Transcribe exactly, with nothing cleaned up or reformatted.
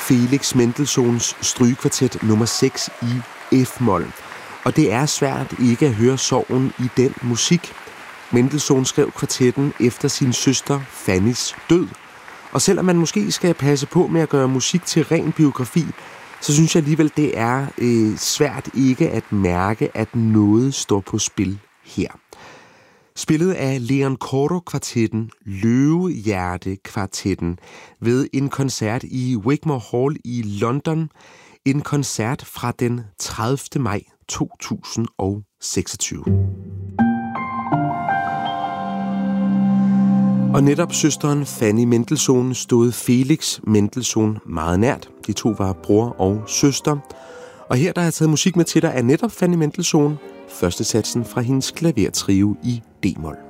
Felix Mendelssohns strygekvartet nummer seks i F-mol. Og det er svært ikke at høre sorgen i den musik. Mendelssohn skrev kvartetten efter sin søster Fannys død. Og selvom man måske skal passe på med at gøre musik til ren biografi, så synes jeg alligevel, det er øh, svært ikke at mærke, at noget står på spil her. Spillet af Leon Cordo-kvartetten, Løvehjerte-kvartetten, ved en koncert i Wigmore Hall i London. En koncert fra den tredivte maj to tusind og seksogtyve. Og netop søsteren Fanny Mendelssohn stod Felix Mendelssohn meget nært. De to var bror og søster. Og her, der har jeg taget musik med til dig, er netop Fanny Mendelssohn, første satsen fra hendes klavertrio i D-mol.